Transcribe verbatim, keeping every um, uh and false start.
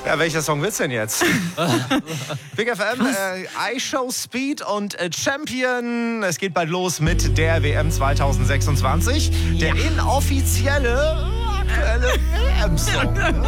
Ja, welcher Song wird's denn jetzt? Big F M, äh, iShow Speed und äh, Champion. Es geht bald los mit der W M zwanzig sechsundzwanzig. Der inoffizielle, aktuelle W M-Song.